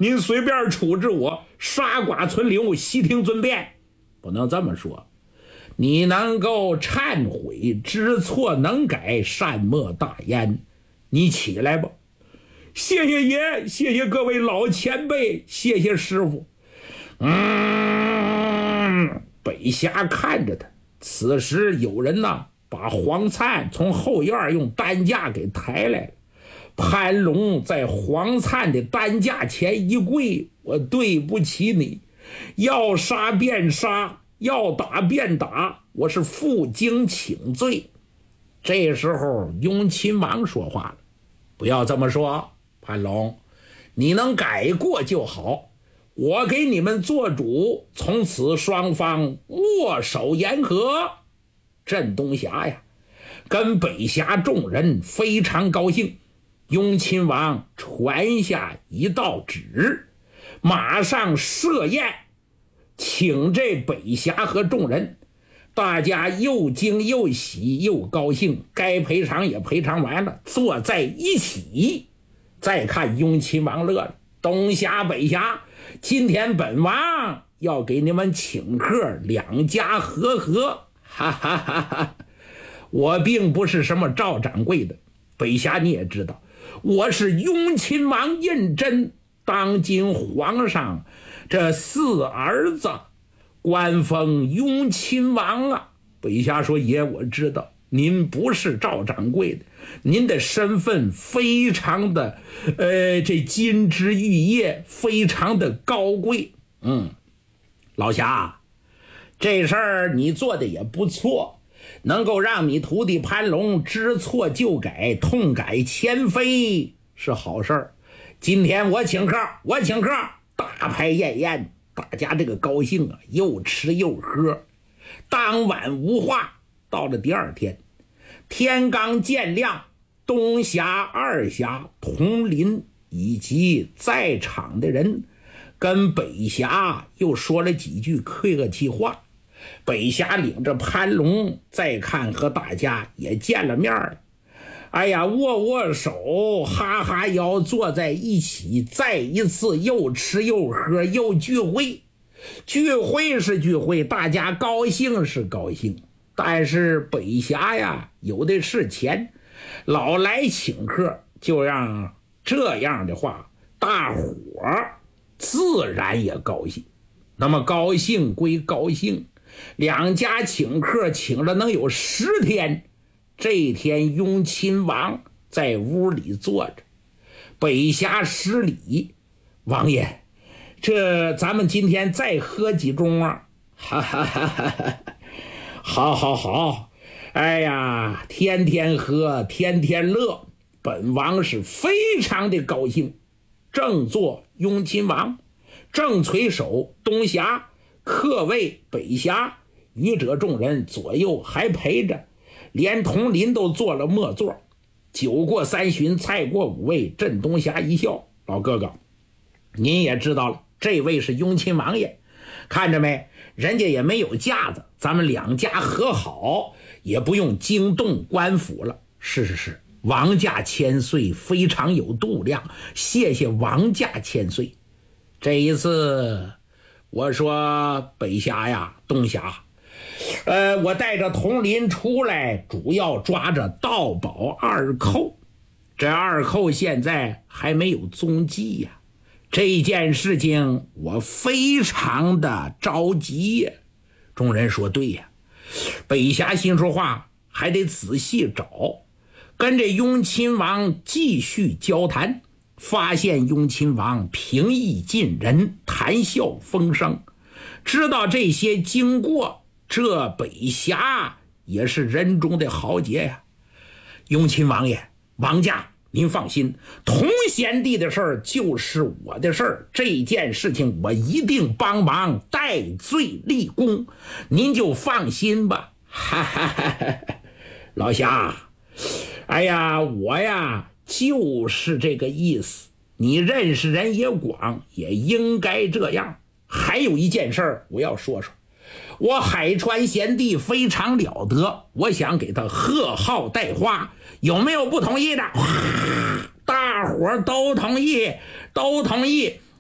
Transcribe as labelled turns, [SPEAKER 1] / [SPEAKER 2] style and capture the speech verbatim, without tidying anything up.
[SPEAKER 1] 您随便处置我，杀剐存留，悉听尊便。不能这么说，你能够忏悔，知错能改，善莫大焉。你起来吧。谢谢爷，谢谢各位老前辈，谢谢师傅。嗯，北峡看着他。此时有人呢，把黄灿从后院用担架给抬来了。潘龙在黄灿的担架前一跪，我对不起你，要杀便杀，要打便打，我是负荆请罪。这时候雍亲王说话了，不要这么说，潘龙，你能改过就好，我给你们做主，从此双方握手言和。镇东峡呀，跟北峡众人非常高兴。雍亲王传下一道旨，马上设宴，请这北峡和众人，大家又惊又喜又高兴，该赔偿也赔偿完了，坐在一起。再看雍亲王乐了，东峡北峡，今天本王要给你们请客，两家和和，哈哈哈哈！我并不是什么赵掌柜的，北峡你也知道，我是雍亲王胤禛，当今皇上这四儿子，官封雍亲王啊。北峡说，爷我知道您不是赵掌柜的，您的身份非常的呃，这金枝玉叶，非常的高贵。嗯，老侠，这事儿你做的也不错，能够让你徒弟潘龙知错就改，痛改前非，是好事儿。今天我请客，我请客，大排宴宴，大家这个高兴啊，又吃又喝。当晚无话，到了第二天，天刚渐亮，东峡、二峡、铜陵以及在场的人跟北峡又说了几句客气话。北峡领着潘龙，再看和大家也见了面了，哎呀，握握手，哈哈腰，坐在一起，再一次又吃又喝又聚会。聚会是聚会，大家高兴是高兴，但是北峡呀，有的是钱，老来请客，就让这样的话，大伙儿自然也高兴。那么高兴归高兴，两家请客请了能有十天。这一天雍亲王在屋里坐着，北峡施礼，王爷，这咱们今天再喝几盅啊？哈哈哈哈！好好好，哎呀，天天喝，天天乐，本王是非常的高兴。正坐雍亲王，正垂手东峡，客位北峡，余者众人左右还陪着，连铜林都做了末座。酒过三巡，菜过五味，镇东峡一笑，老哥哥，您也知道了，这位是雍亲王爷，看着没，人家也没有架子，咱们两家和好，也不用惊动官府了。是是是，王家千岁非常有度量，谢谢王家千岁。这一次我说北峡呀，东峡，呃，我带着铜林出来，主要抓着盗宝二寇。这二寇现在还没有踪迹呀，这件事情我非常的着急呀。众人说对呀，北峡心说话还得仔细找，跟这雍亲王继续交谈，发现雍亲王平易近人，谈笑风生。知道这些经过，这北峡也是人中的豪杰呀。雍亲王爷，王家您放心，同贤弟的事儿就是我的事儿，这件事情我一定帮忙戴罪立功，您就放心吧。哈哈哈哈，老侠，哎呀，我呀就是这个意思，你认识人也广，也应该这样。还有一件事儿我要说说，我海川贤弟非常了得，我想给他贺号戴花，有没有不同意的？大伙儿都同意，都同意。